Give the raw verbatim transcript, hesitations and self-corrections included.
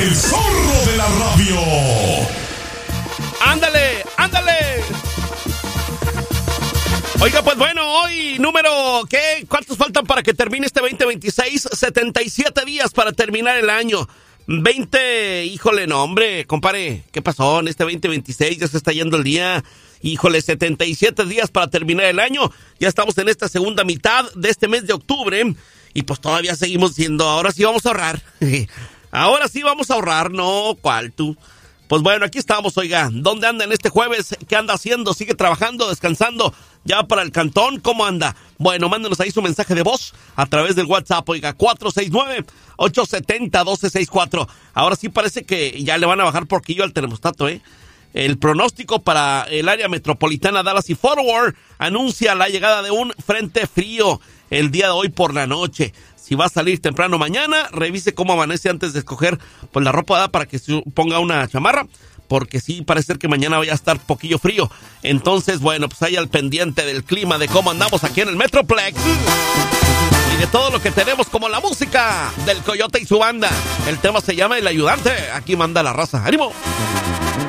El zorro de la radio. ¡Ándale! ¡Ándale! Oiga, pues bueno, hoy número, ¿qué? ¿Cuántos faltan para que termine este veinte veintiséis? setenta y siete días para terminar el año. veinte, híjole, no, hombre, compadre, ¿qué pasó en este veinte veintiséis? Ya se está yendo el día. Híjole, setenta y siete días para terminar el año. Ya estamos en esta segunda mitad de este mes de octubre. Y pues todavía seguimos diciendo, ahora sí vamos a ahorrar. Ahora sí vamos a ahorrar, no, ¿cuál tú? Pues bueno, aquí estamos, oiga. ¿Dónde anda en este jueves? ¿Qué anda haciendo? ¿Sigue trabajando, descansando? ¿Ya para el cantón? ¿Cómo anda? Bueno, mándenos ahí su mensaje de voz a través del WhatsApp, oiga, cuatro seis nueve, ocho siete cero, uno dos seis cuatro. Ahora sí parece que ya le van a bajar porquillo al termostato, ¿eh? El pronóstico para el área metropolitana Dallas y Fort Worth anuncia la llegada de un frente frío el día de hoy por la noche. Si va a salir temprano mañana, revise cómo amanece antes de escoger pues la ropa para que se ponga una chamarra, porque sí parece ser que mañana vaya a estar poquillo frío. Entonces, bueno, pues ahí al pendiente del clima, de cómo andamos aquí en el Metroplex y de todo lo que tenemos, como la música del Coyote y su banda. El tema se llama El Ayudante. Aquí manda la raza. ¡Ánimo!